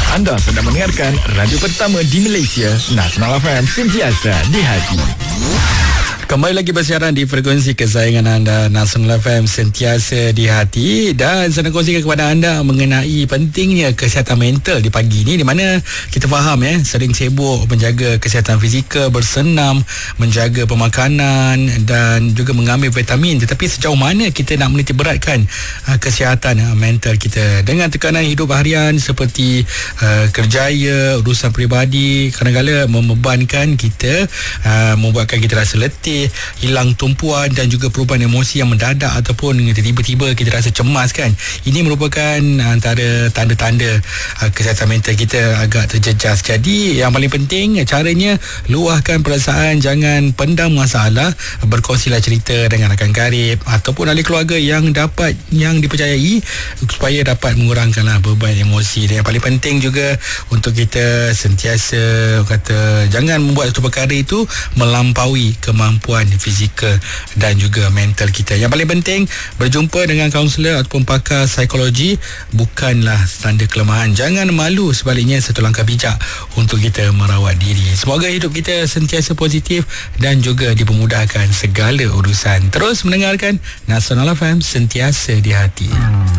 Anda sedang mendengarkan radio pertama di Malaysia, Nasional FM, sentiasa di hati. Kembali lagi bersiaran di frekuensi kesayangan anda, Nasional FM, sentiasa di hati. Dan saya nak kongsikan kepada anda mengenai pentingnya kesihatan mental di pagi ni, di mana kita faham sering sibuk menjaga kesihatan fizikal, bersenam, menjaga pemakanan dan juga mengambil vitamin. Tetapi sejauh mana kita nak menitik beratkan kesihatan mental kita dengan tekanan hidup harian seperti kerjaya, urusan peribadi, kadang-kadang membebankan kita, membuatkan kita rasa letih, hilang tumpuan dan juga perubahan emosi yang mendadak ataupun tiba-tiba kita rasa cemas kan. Ini merupakan antara tanda-tanda kesihatan mental kita agak terjejas. Jadi yang paling penting caranya, luahkan perasaan, jangan pendam masalah, berkongsilah cerita dengan rakan karib ataupun ahli keluarga yang dipercayai supaya dapat mengurangkanlah beban emosi. Dan yang paling penting juga untuk kita sentiasa jangan membuat satu perkara itu melampaui kemampuan fizikal dan juga mental kita. Yang paling penting, berjumpa dengan kaunselor ataupun pakar psikologi bukanlah tanda kelemahan. Jangan malu, sebaliknya satu langkah bijak untuk kita merawat diri. Semoga hidup kita sentiasa positif dan juga dipermudahkan segala urusan. Terus mendengarkan Nasional FM, sentiasa di hati.